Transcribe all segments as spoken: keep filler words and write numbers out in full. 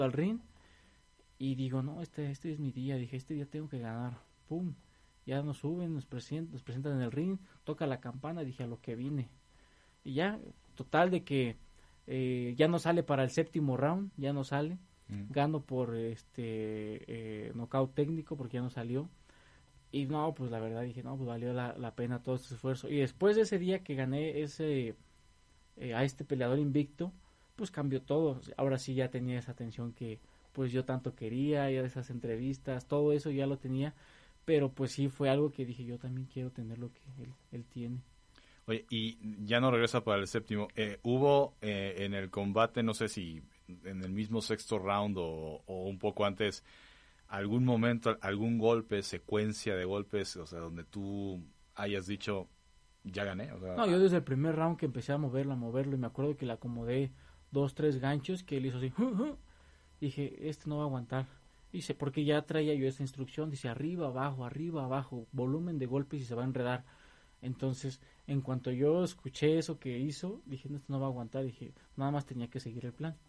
al ring y digo, no, este, este es mi día, dije, este día tengo que ganar, pum, ya nos suben, nos presentan, nos presentan en el ring, toca la campana, dije, a lo que vine, y ya, total de que eh, ya no sale para el séptimo round, ya no sale, mm. gano por este eh, knockout técnico porque ya no salió, y no, pues la verdad dije, no, pues valió la, la pena todo este esfuerzo, y después de ese día que gané ese eh, a este peleador invicto, pues cambió todo, ahora sí ya tenía esa atención que pues yo tanto quería, ya esas entrevistas, todo eso ya lo tenía, pero pues sí fue algo que dije, yo también quiero tener lo que él, él tiene. Oye, y ya no regresa para el séptimo, eh, hubo eh, en el combate, no sé si en el mismo sexto round o, o un poco antes, algún momento, algún golpe, secuencia de golpes, o sea, donde tú hayas dicho, ya gané. O sea, no, yo desde el primer round que empecé a moverlo, a moverlo, y me acuerdo que le acomodé dos, tres ganchos que él hizo así, ¡uh, uh! Dije, este no va a aguantar. Dice, porque ya traía yo esa instrucción, dice arriba, abajo, arriba, abajo, volumen de golpes y se va a enredar. Entonces, en cuanto yo escuché eso que hizo, dije, no, esto no va a aguantar, dije, nada más tenía que seguir el plan.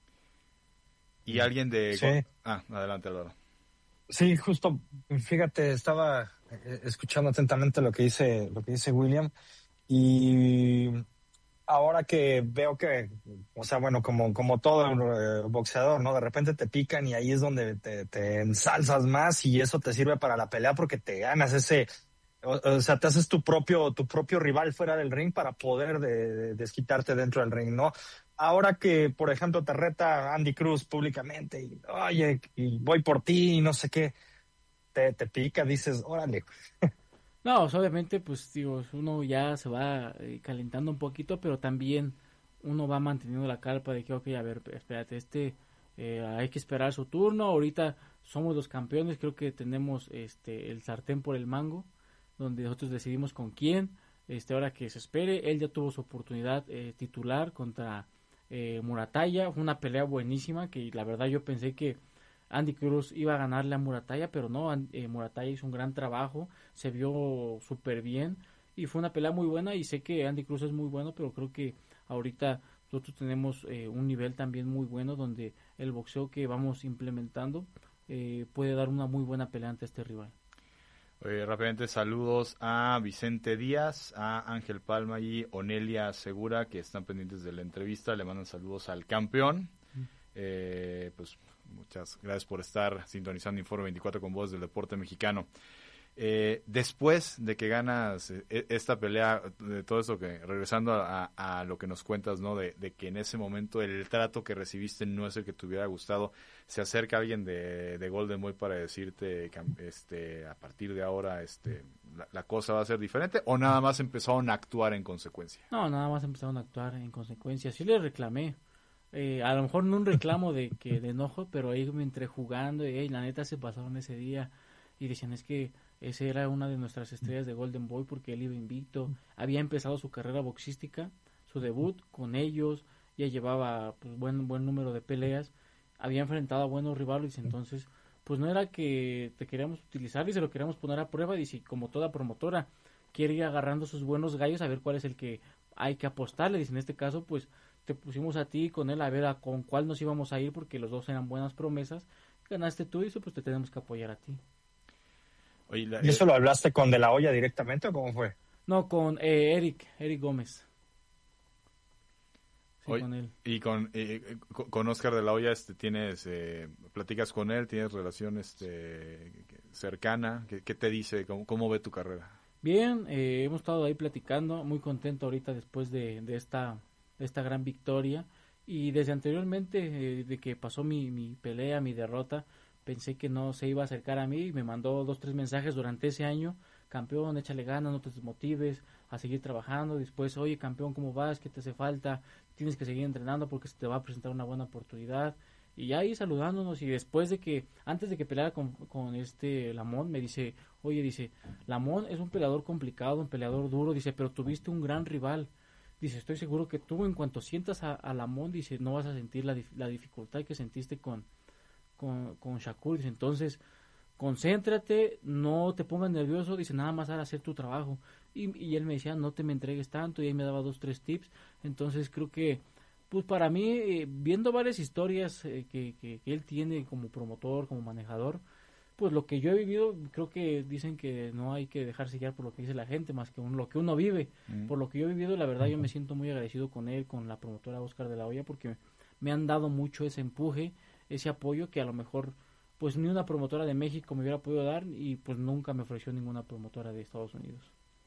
Y alguien de... Sí. Ah, adelante, Álvaro. Sí, justo, fíjate, estaba escuchando atentamente lo que dice, lo que dice William, y ahora que veo que, o sea, bueno, como, como todo eh, boxeador, ¿no? De repente te pican y ahí es donde te, te ensalzas más y eso te sirve para la pelea porque te ganas ese, o, o sea, te haces tu propio, tu propio rival fuera del ring para poder de, de, desquitarte dentro del ring, ¿no? Ahora que, por ejemplo, te reta Andy Cruz públicamente y, oye, y voy por ti y no sé qué, te, te pica, dices, órale. No, pues, obviamente, pues digo, uno ya se va eh, calentando un poquito, pero también uno va manteniendo la calma de que, ok, a ver, espérate, este, eh, hay que esperar su turno, ahorita somos los campeones, creo que tenemos este el sartén por el mango, donde nosotros decidimos con quién, este, ahora que se espere, él ya tuvo su oportunidad eh, titular contra eh, Muratalla, fue una pelea buenísima, que la verdad yo pensé que Andy Cruz iba a ganarle a Muratalla, pero no, eh, Muratalla hizo un gran trabajo, se vio súper bien y fue una pelea muy buena y sé que Andy Cruz es muy bueno, pero creo que ahorita nosotros tenemos eh, un nivel también muy bueno donde el boxeo que vamos implementando eh, puede dar una muy buena pelea ante este rival. Oye, rápidamente saludos a Vicente Díaz, a Ángel Palma y Onelia Segura, que están pendientes de la entrevista. Le mandan saludos al campeón. Mm. Eh, pues muchas gracias por estar sintonizando Informe veinticuatro con Voz del Deporte Mexicano. Eh, después de que ganas eh, esta pelea, de todo esto que, regresando a, a, a lo que nos cuentas, ¿no? De, de que en ese momento el trato que recibiste no es el que te hubiera gustado, se acerca alguien de, de Golden Boy para decirte que este, a partir de ahora este, la, la cosa va a ser diferente, o nada más empezaron a actuar en consecuencia. No, nada más empezaron a actuar en consecuencia. Sí le reclamé. Eh, a lo mejor no un reclamo de que de enojo, pero ahí me entre jugando y hey, la neta se pasaron ese día y decían es que ese era una de nuestras estrellas de Golden Boy porque él iba invicto, había empezado su carrera boxística, su debut con ellos, ya llevaba pues buen buen número de peleas, había enfrentado a buenos rivales, entonces pues no era que te queríamos utilizar y se lo queríamos poner a prueba, y como toda promotora quiere ir agarrando sus buenos gallos a ver cuál es el que hay que apostarle, y en este caso pues te pusimos a ti con él a ver a con cuál nos íbamos a ir porque los dos eran buenas promesas, ganaste tú y eso pues te tenemos que apoyar a ti. Oye, la, ¿Y eso lo hablaste con De La Hoya directamente o cómo fue? No, con eh, Eric, Eric Gómez. Sí, Oye, con él. Y con, eh, con Oscar De La Hoya, este, tienes, eh, platicas con él, tienes relación este, cercana, ¿qué, qué te dice? ¿Cómo, ¿Cómo ve tu carrera? Bien, eh, hemos estado ahí platicando, muy contento ahorita después de, de esta de esta gran victoria, y desde anteriormente eh, de que pasó mi, mi pelea, mi derrota, pensé que no se iba a acercar a mí y me mandó dos, tres mensajes durante ese año, campeón, échale ganas, no te desmotives, a seguir trabajando, después, oye campeón, ¿cómo vas? ¿Qué te hace falta? Tienes que seguir entrenando porque se te va a presentar una buena oportunidad, y ahí saludándonos, y después de que, antes de que peleara con, con este Lamont, me dice, oye, dice, Lamont es un peleador complicado, un peleador duro, dice, pero tuviste un gran rival. Dice, estoy seguro que tú en cuanto sientas a, a Lamont, dice, no vas a sentir la, la dificultad que sentiste con, con, con Shakur. Dice, entonces, concéntrate, no te pongas nervioso, dice, nada más a hacer tu trabajo. Y, y él me decía, no te me entregues tanto, y él me daba dos, tres tips. Entonces creo que Pues para mí, eh, viendo varias historias eh, que, que, que él tiene como promotor, como manejador, pues lo que yo he vivido, creo que dicen que no hay que dejarse guiar por lo que dice la gente, más que un, lo que uno vive. Mm. Por lo que yo he vivido, la verdad yo me siento muy agradecido con él, con la promotora Oscar de la Hoya, porque me han dado mucho ese empuje, ese apoyo que a lo mejor pues ni una promotora de México me hubiera podido dar y pues nunca me ofreció ninguna promotora de Estados Unidos.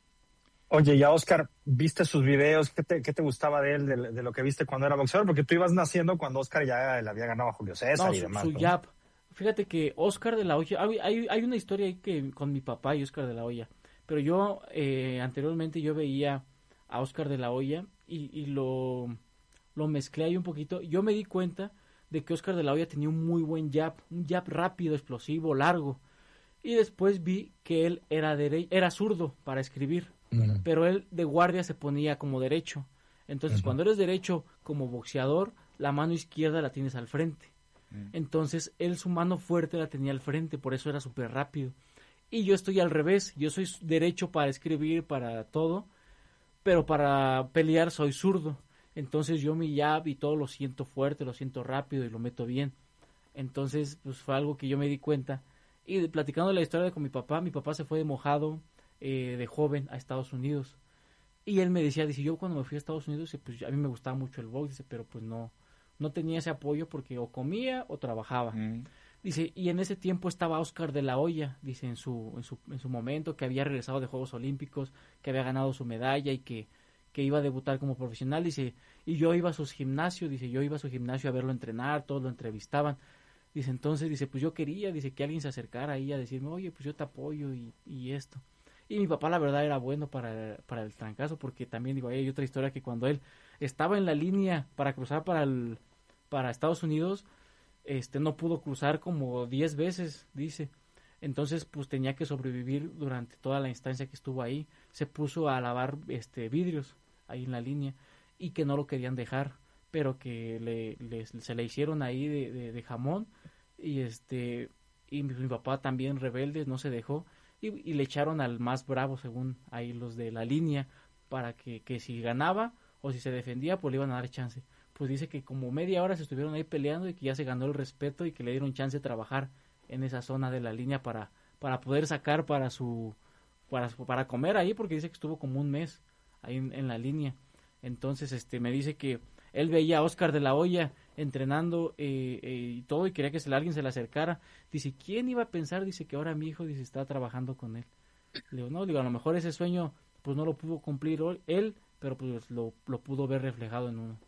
Oye, ya Oscar, ¿viste sus videos? ¿Qué te, qué te gustaba de él, de, de lo que viste cuando era boxeador? Porque tú ibas naciendo cuando Oscar ya le había ganado a Julio César No, y su, demás, su ¿no? jab. Fíjate que Oscar de la Hoya, hay, hay, hay una historia ahí que con mi papá y Oscar de la Hoya, pero yo eh, anteriormente yo veía a Oscar de la Hoya y, y lo, lo mezclé ahí un poquito. Yo me di cuenta de que Oscar de la Hoya tenía un muy buen jab, un jab rápido, explosivo, largo. Y después vi que él era, dere era zurdo para escribir, Uh-huh. pero él de guardia se ponía como derecho. Entonces, Uh-huh. cuando eres derecho como boxeador, la mano izquierda la tienes al frente. Mm. Entonces, él su mano fuerte la tenía al frente, por eso era súper rápido. Y yo estoy al revés, yo soy derecho para escribir, para todo, pero para pelear soy zurdo. Entonces, yo mi jab y todo lo siento fuerte, lo siento rápido y lo meto bien. Entonces, pues fue algo que yo me di cuenta. Y platicando la historia con mi papá, mi papá se fue de mojado, eh, de joven a Estados Unidos. Y él me decía, dice, yo cuando me fui a Estados Unidos, pues a mí me gustaba mucho el box, dice, pero pues no, no tenía ese apoyo porque o comía o trabajaba. Mm. Dice, y en ese tiempo estaba Oscar de la Hoya, dice, en su, en su, en su momento, que había regresado de Juegos Olímpicos, que había ganado su medalla y que, que iba a debutar como profesional, dice, y yo iba a sus gimnasios, dice, yo iba a su gimnasio a verlo entrenar, todos lo entrevistaban. Dice, entonces, dice, pues yo quería, dice, que alguien se acercara ahí a decirme, oye, pues yo te apoyo y, y esto. Y mi papá, la verdad, era bueno para, para el trancazo, porque también, digo, hay otra historia que cuando él estaba en la línea para cruzar para el, para Estados Unidos, este, no pudo cruzar como diez veces, dice. Entonces, pues tenía que sobrevivir durante toda la instancia que estuvo ahí. Se puso a lavar, este, vidrios ahí en la línea y que no lo querían dejar, pero que le, le se le hicieron ahí de, de, de jamón y este y mi, mi papá también rebelde no se dejó y, y le echaron al más bravo según ahí los de la línea para que, que si ganaba o si se defendía pues le iban a dar chance. Pues dice que como media hora se estuvieron ahí peleando y que ya se ganó el respeto y que le dieron chance de trabajar en esa zona de la línea para, para poder sacar para su para, para comer ahí porque dice que estuvo como un mes ahí en, en la línea. Entonces este me dice que él veía a Oscar de la Hoya entrenando eh, eh, y todo y quería que se, alguien se le acercara. Dice, ¿quién iba a pensar? Dice que ahora mi hijo dice está trabajando con él. Le digo, no, digo, a lo mejor ese sueño pues no lo pudo cumplir él, pero pues lo, lo pudo ver reflejado en uno.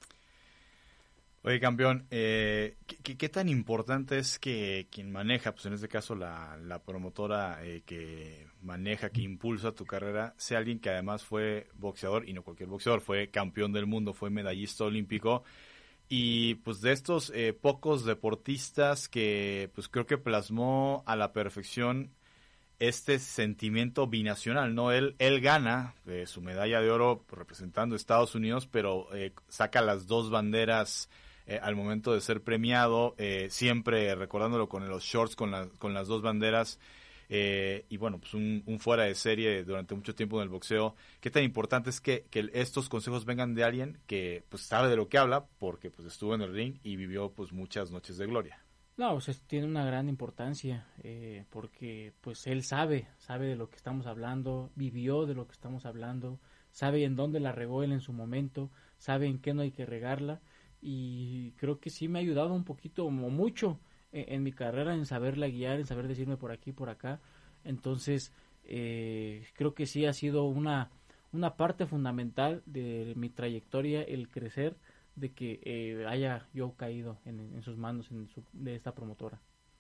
Oye, campeón, eh, ¿qué, qué, qué tan importante es que quien maneja, pues en este caso la, la promotora eh, que maneja, que impulsa tu carrera, sea alguien que además fue boxeador, y no cualquier boxeador, fue campeón del mundo, fue medallista olímpico, y pues de estos eh, pocos deportistas que pues creo que plasmó a la perfección este sentimiento binacional, ¿no? Él, él gana eh, su medalla de oro representando a Estados Unidos, pero eh, saca las dos banderas eh, al momento de ser premiado, eh, siempre recordándolo con los shorts, con, la, con las dos banderas, eh, y bueno, pues un, un fuera de serie durante mucho tiempo en el boxeo. ¿Qué tan importante es que, que estos consejos vengan de alguien que pues sabe de lo que habla, porque pues estuvo en el ring y vivió pues muchas noches de gloria? No, pues tiene una gran importancia eh, porque pues él sabe, sabe de lo que estamos hablando, vivió de lo que estamos hablando, sabe en dónde la regó él en su momento, sabe en qué no hay que regarla y creo que sí me ha ayudado un poquito o mucho en, en mi carrera en saberla guiar, en saber decirme por aquí, por acá. Entonces eh, creo que sí ha sido una, una parte fundamental de mi trayectoria el crecer de que eh, haya yo caído en, en sus manos en su, de esta promotora.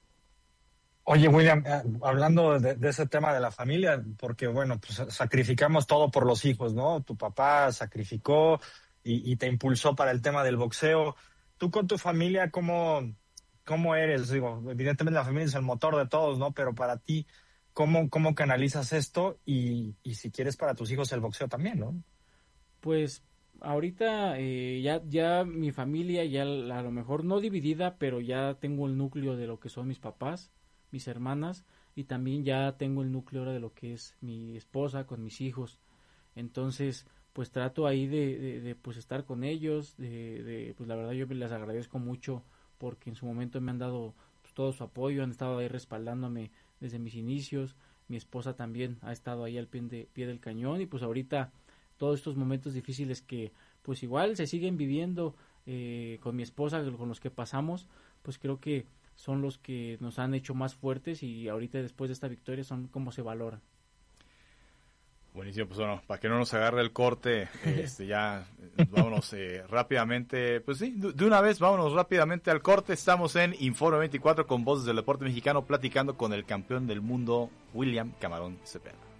Oye, William, eh, hablando de, de ese tema de la familia, porque bueno, pues sacrificamos todo por los hijos, ¿no? Tu papá sacrificó y, y te impulsó para el tema del boxeo. Tú con tu familia, ¿cómo, cómo eres? Digo, evidentemente la familia es el motor de todos, ¿no? Pero para ti, ¿cómo, cómo canalizas esto? Y, y si quieres para tus hijos el boxeo también, ¿no? Pues ahorita eh, ya, ya mi familia, ya a lo mejor no dividida, pero ya tengo el núcleo de lo que son mis papás, mis hermanas, y también ya tengo el núcleo ahora de lo que es mi esposa con mis hijos. Entonces, pues trato ahí de, de, de pues estar con ellos, de, de pues la verdad yo les agradezco mucho porque en su momento me han dado pues, todo su apoyo, han estado ahí respaldándome desde mis inicios, mi esposa también ha estado ahí al pie, de, pie del cañón y pues ahorita todos estos momentos difíciles que pues igual se siguen viviendo eh, con mi esposa, con los que pasamos, pues creo que son los que nos han hecho más fuertes y ahorita después de esta victoria son como se valoran. Buenísimo, pues bueno, para que no nos agarre el corte, este ya vámonos eh, rápidamente, pues sí, de una vez vámonos rápidamente al corte. Estamos en Informe veinticuatro con Voces del Deporte Mexicano platicando con el campeón del mundo, William Camarón Cepeda.